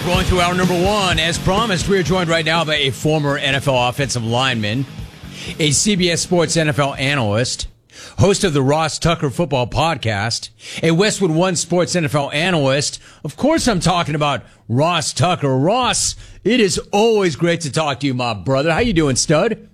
back, rolling through hour number one. As promised, we are joined right now by a former NFL offensive lineman, a CBS Sports NFL analyst, host of the Ross Tucker Football Podcast, a Westwood One Sports NFL analyst. Of course, I'm talking about Ross Tucker. Ross, it is always great to talk to you, my brother. How you doing, stud?